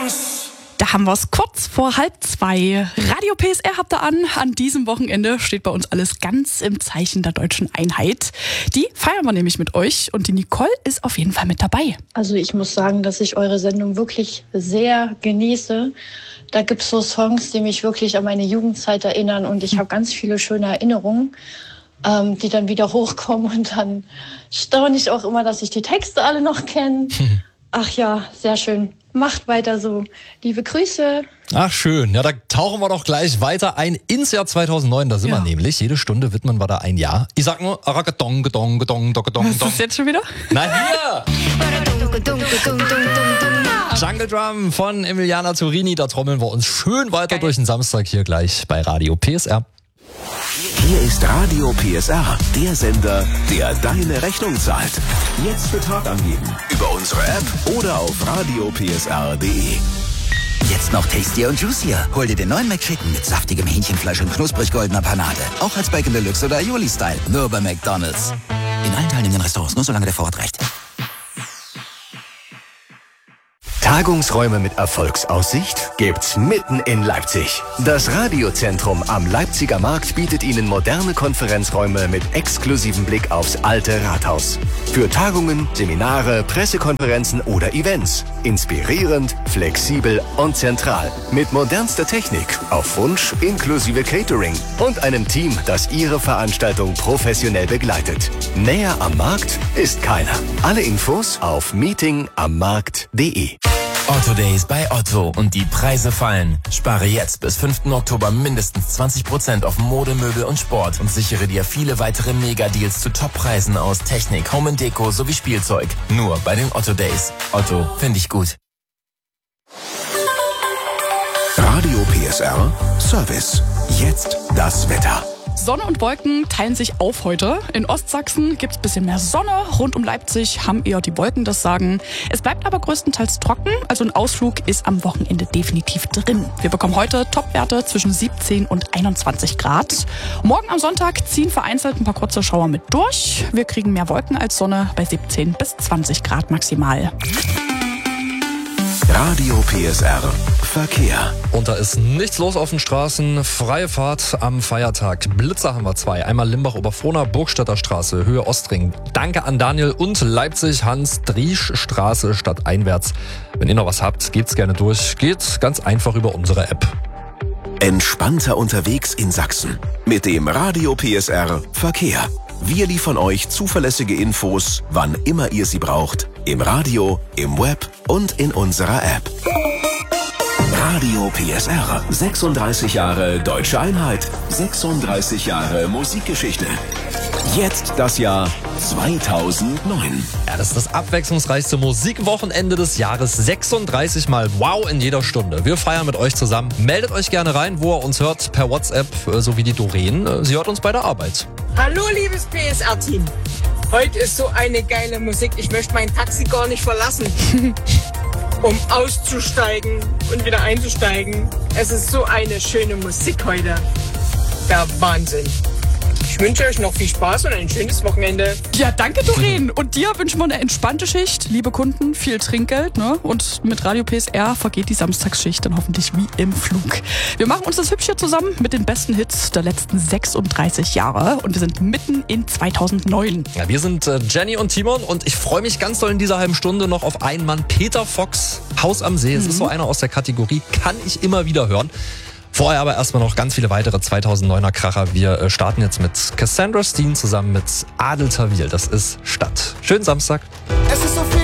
Da haben wir es kurz vor 1:30. Radio PSR habt ihr an. An diesem Wochenende steht bei uns alles ganz im Zeichen der deutschen Einheit. Die feiern wir nämlich mit euch und die Nicole ist auf jeden Fall mit dabei. Also ich muss sagen, dass ich eure Sendung wirklich sehr genieße. Da gibt's so Songs, die mich wirklich an meine Jugendzeit erinnern und ich habe ganz viele schöne Erinnerungen, die dann wieder hochkommen und dann staune ich auch immer, dass ich die Texte alle noch kenne. Ach ja, sehr schön. Macht weiter so. Liebe Grüße. Ach schön, ja, da tauchen wir doch gleich weiter ein ins Jahr 2009, da sind wir nämlich. Jede Stunde widmen wir da ein Jahr. Ich sag nur, Aragadong, Gedong, Gedong, Gedong. Was ist das jetzt schon wieder? Na hier! Jungle Drum von Emiliana Turini, da trommeln wir uns schön weiter durch den Samstag hier gleich bei Radio PSR. Hier ist Radio PSR, der Sender, der deine Rechnung zahlt. Jetzt Betrag angeben über unsere App oder auf radiopsr.de. Jetzt noch tastier und juicier. Hol dir den neuen McChicken mit saftigem Hähnchenfleisch und knusprig goldener Panade. Auch als Bacon Deluxe oder Aioli-Style. Nur bei McDonald's. In allen teilnehmenden Restaurants, nur solange der Vorrat reicht. Tagungsräume mit Erfolgsaussicht gibt's mitten in Leipzig. Das Radiozentrum am Leipziger Markt bietet Ihnen moderne Konferenzräume mit exklusivem Blick aufs alte Rathaus. Für Tagungen, Seminare, Pressekonferenzen oder Events. Inspirierend, flexibel und zentral. Mit modernster Technik, auf Wunsch, inklusive Catering und einem Team, das Ihre Veranstaltung professionell begleitet. Näher am Markt ist keiner. Alle Infos auf meetingammarkt.de. Otto Days bei Otto und die Preise fallen. Spare jetzt bis 5. Oktober mindestens 20% auf Mode, Möbel und Sport und sichere dir viele weitere Mega-Deals zu Top-Preisen aus Technik, Home & Deko sowie Spielzeug. Nur bei den Otto Days. Otto, finde ich gut. Radio PSR Service. Jetzt das Wetter. Sonne und Wolken teilen sich auf heute. In Ostsachsen gibt es ein bisschen mehr Sonne. Rund um Leipzig haben eher die Wolken das Sagen. Es bleibt aber größtenteils trocken. Also ein Ausflug ist am Wochenende definitiv drin. Wir bekommen heute Topwerte zwischen 17 und 21 Grad. Morgen am Sonntag ziehen vereinzelt ein paar kurze Schauer mit durch. Wir kriegen mehr Wolken als Sonne bei 17 bis 20 Grad maximal. Radio PSR Verkehr. Und da ist nichts los auf den Straßen. Freie Fahrt am Feiertag. Blitzer haben wir 2. Einmal Limbach-Oberfrohna, Burgstädter Straße, Höhe Ostring. Danke an Daniel und Leipzig, Hans-Driesch-Straße stadteinwärts. Wenn ihr noch was habt, gebt's gerne durch. Geht ganz einfach über unsere App. Entspannter unterwegs in Sachsen. Mit dem Radio PSR Verkehr. Wir liefern euch zuverlässige Infos, wann immer ihr sie braucht. Im Radio, im Web und in unserer App. Radio PSR. 36 Jahre Deutsche Einheit. 36 Jahre Musikgeschichte. Jetzt das Jahr 2009. Ja, das ist das abwechslungsreichste Musikwochenende des Jahres. 36 Mal Wow in jeder Stunde. Wir feiern mit euch zusammen. Meldet euch gerne rein, wo ihr uns hört, per WhatsApp, so wie die Doreen. Sie hört uns bei der Arbeit. Hallo, liebes PSR-Team. Heute ist so eine geile Musik. Ich möchte mein Taxi gar nicht verlassen, um auszusteigen und wieder einzusteigen. Es ist so eine schöne Musik heute. Der Wahnsinn. Ich wünsche euch noch viel Spaß und ein schönes Wochenende. Ja, danke Doreen. Und dir wünschen wir eine entspannte Schicht. Liebe Kunden, viel Trinkgeld. Ne? Und mit Radio PSR vergeht die Samstagsschicht dann hoffentlich wie im Flug. Wir machen uns das hübsch hier zusammen mit den besten Hits der letzten 36 Jahre. Und wir sind mitten in 2009. Ja, wir sind Jenny und Timon und ich freue mich ganz doll in dieser halben Stunde noch auf einen Mann, Peter Fox, Haus am See. Es ist so einer aus der Kategorie, kann ich immer wieder hören. Vorher aber erstmal noch ganz viele weitere 2009er Kracher. Wir starten jetzt mit Cassandra Steen zusammen mit Adel Tawil. Das ist Stadt. Schönen Samstag. Es ist so viel